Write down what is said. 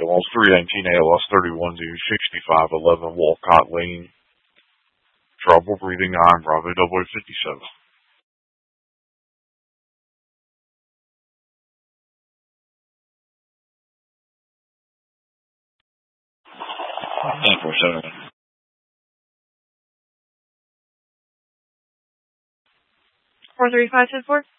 loss 319, ALS 31 to 6511 Walcott Lane. Trouble breathing on Bravo Double 57. Four seven. 435 10-4.